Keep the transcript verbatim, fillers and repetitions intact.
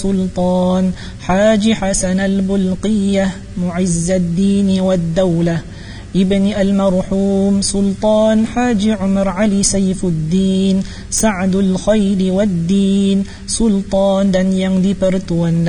Sultan Haji Hasan Al-Bulqiyah Mu'izzad Dini Wad Daulah Ibni Al-Marhum Sultan Haji Umar Ali Saifuddin Sa'dul Khairi Wad Din Sultan dan yang dipertuan